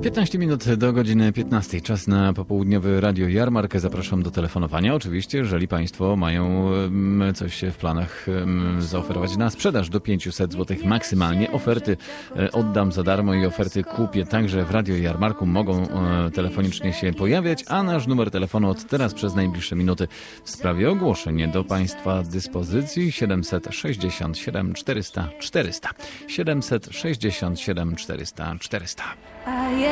15 minut do godziny 15. Czas na popołudniowy Radio Jarmark. Zapraszam do telefonowania. Oczywiście, jeżeli Państwo mają coś w planach zaoferować na sprzedaż do 500 zł maksymalnie. Oferty oddam za darmo i oferty kupię także w Radio Jarmarku. Mogą telefonicznie się pojawiać, a nasz numer telefonu od teraz przez najbliższe minuty w sprawie ogłoszeń do Państwa dyspozycji 767 400 400. 767 400 400.